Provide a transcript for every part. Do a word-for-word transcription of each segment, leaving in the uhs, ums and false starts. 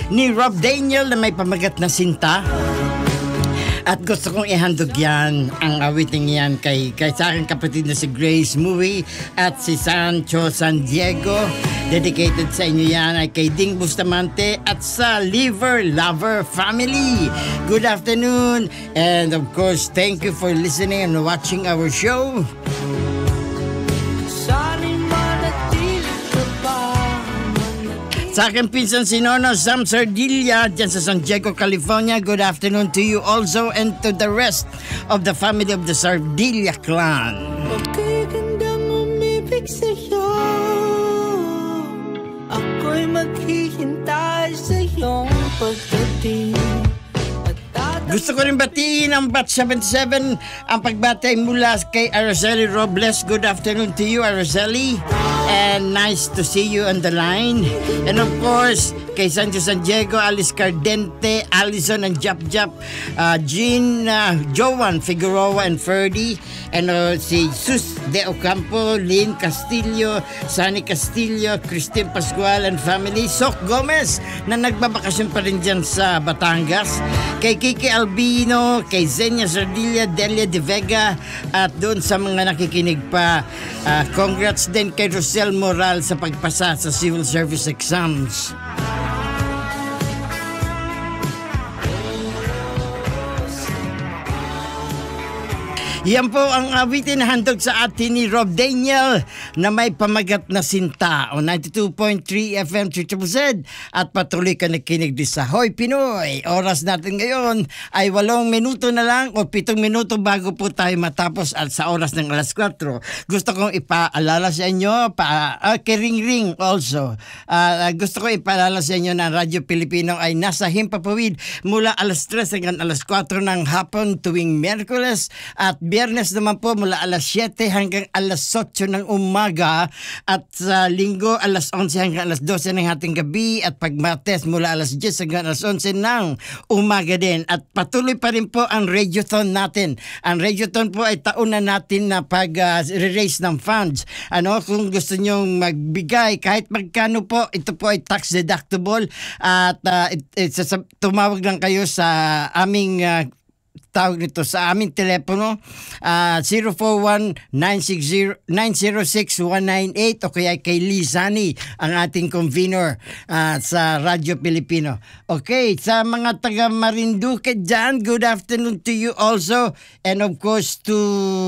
ni Rob Daniel na may pamagat na Sinta. At gusto kong ihandog yan, ang awiting yan kay, kay sa aking kapatid na si Grace Movie at si Sancho San Diego. Dedicated sa inyo yan ay kay Ding Bustamante at sa Liver Lover Family. Good afternoon, and of course, thank you for listening and watching our show. Sa aking pinsan si Nono Sam Sardilla dyan sa San Diego, California. Good afternoon to you also and to the rest of the family of the Sardilla clan. Magkagandang umibig sa'yo, ako'y maghihintay sa iyong pagdating. Gusto ko rin batiin ang Bat seventy-seven, ang pagbati mula kay Araceli Robles. Good afternoon to you, Araceli. And nice to see you on the line. And of course, kay Sancho San Diego, Alice Cardente, Allison and Jap Jap, uh, Jean, uh, Joan Figueroa and Ferdy, and uh, si Sus De Ocampo, Lynn Castillo, Sunny Castillo, Christine Pascual and family, Sok Gomez na nagbabakasyon pa rin dyan sa Batangas, kay Kiki Albino, kay Zenia Sardilla, Delia De Vega, at doon sa mga nakikinig pa, uh, congrats din kay Rosel Moral sa pagpasa sa civil service exams. Yan po ang awitin na handog sa atin ni Rob Daniel na may pamagat na Sinta o ninety-two point three F M Triple Z, at patuloy ka nakinig din sa Hoy Pinoy. Oras natin ngayon ay walong minuto na lang o pitong minuto bago po tayo matapos at sa oras ng alas kwatro. Gusto kong ipaalala sa inyo, pa, uh, kay Ring Ring also, uh, gusto ko ipaalala sa inyo na Radyo Pilipino ay nasa Himpapawid mula alas tres hanggang alas kwatro ng hapon tuwing Miyerkules, at Biyernes naman po mula alas siyete hanggang alas otso ng umaga, at sa Linggo alas onse hanggang alas dose ng ating gabi, at pag Martes mula alas diyes hanggang alas onse ng umaga din. At patuloy pa rin po ang Radiothon natin. Ang Radiothon po ay taunan natin na pag-raise uh, ng funds. Ano, kung gusto nyong magbigay kahit magkano po, ito po ay tax deductible, at uh, it, it, it, tumawag lang kayo sa aming uh, tawag nito sa aming telepono, uh, zero four one nine six zero nine zero six one nine eight, o kaya kay Lizani, ang ating convener uh, sa Radyo Pilipino. Okay, sa mga taga Marinduque dyan, good afternoon to you also, and of course to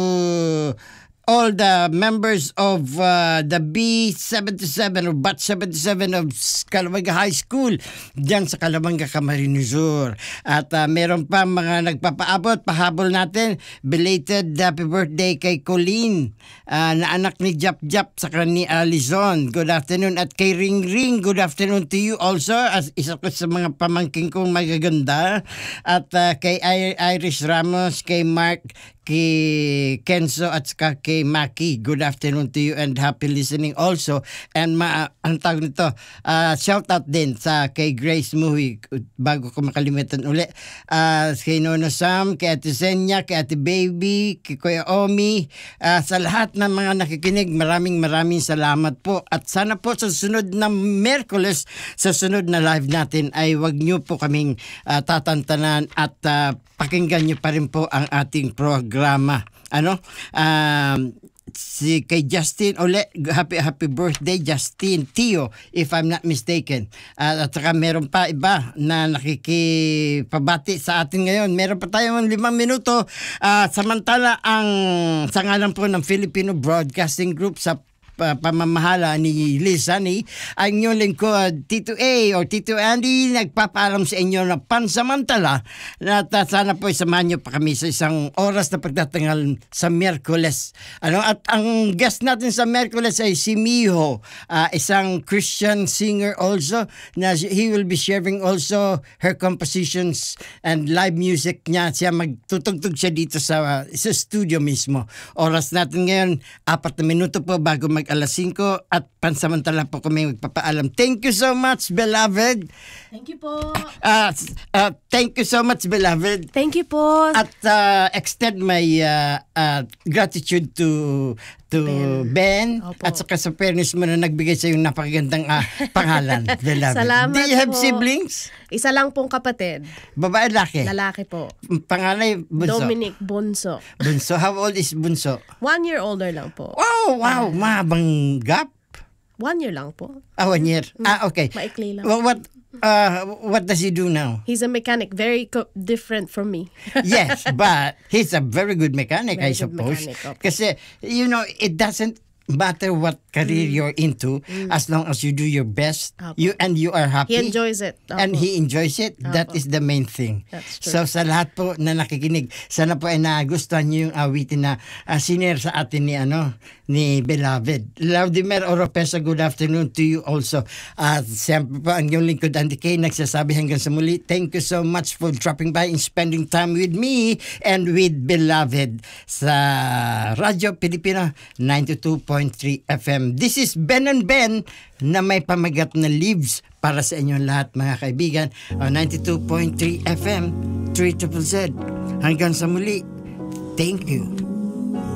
all the members of uh, the B seventy-seven or Bat seventy-seven of Calamanga High School dyan sa Calamanga, Camarines Sur. At uh, meron pa mga nagpapaabot, pahabol natin, belated happy birthday kay Colleen, uh, na anak ni Jap Jap sa ni Alizon. Good afternoon. At kay Ring Ring, good afternoon to you also, as isa ko sa mga pamangking kong magaganda. At uh, kay Iris Ramos, kay Mark, kay Kenzo, at saka kay Maki, good afternoon to you and happy listening also. And ma ang tawag nito, uh, shout out din sa kay Grace Movie bago ko makalimutan uli, uh, kay Nono Sam, kay Ate Zenya, kay Ate Baby, kay Kuya Omi, uh, sa lahat ng mga nakikinig, maraming maraming salamat po. At sana po sa sunod na Miyerkules, sa sunod na live natin ay wag nyo po kaming uh, tatantanan at uh, pakinggan nyo pa rin po ang ating programa. Ano? Um, si kay Justin Ole, happy happy birthday Justin Tio, if I'm not mistaken. Uh, at saka meron pa iba na nakikipabati sa atin ngayon. Meron pa tayong limang minuto. Uh, samantala ang sangalan po ng Filipino Broadcasting Group sa Uh, pamamahala ni Lizani, ang inyong lingkod Tito A or Tito Andy, nagpapaalam sa inyo na pansamantala na sana po isamahan nyo pa kami sa isang oras na pagtatangal sa Miyerkules. Ano, at ang guest natin sa Miyerkules ay si Miho, uh, isang Christian singer also, na he will be sharing also her compositions and live music niya. Siya magtutugtog siya dito sa, sa studio mismo. Oras natin ngayon, apat na minuto po bago mag alas singko, at pansamantala po kami magpapaalam. Thank you so much, beloved. Thank you po. Uh, uh, thank you so much, beloved. Thank you po. At uh, extend my uh, uh, gratitude to to Ben, Opo. at saka sa parents mo na nagbigay sa yung napakagandang uh, pangalan, beloved. Salamat Do you have po. siblings? Isa lang pong kapatid. Babae, laki? Lalaki po. Pangalay, Bunso? Dominic Bunso. Bunso. How old is Bunso? One year older lang po. Wow, wow, mahabang gap. One year lang po. Ah, one year. Ah, okay. Maikli lang. Well, what uh, what does he do now? He's a mechanic, very co- different from me. Yes, but he's a very good mechanic, Very I good suppose. mechanic, opo. Kasi, you know, it doesn't matter what career you're into, as long as you do your best, Opo. you and you are happy. He enjoys it. Opo. And he enjoys it. That Opo. is the main thing. That's So true. sa lahat po na nakikinig, sana po ay nagustuhan niyo yung awitin na uh, sinare sa atin ni ano ni Beloved. Laudimer Oropesa, good afternoon to you also. At siyempre po ang iyong lingkod Andy K nagsasabi hanggang sa muli. Thank you so much for dropping by and spending time with me and with Beloved sa Radyo Pilipino ninety-two point three F M. This is Ben and Ben na may pamagat na leaves para sa inyong lahat mga kaibigan. On ninety-two point three F M, three Z Z. Hanggang sa muli. Thank you.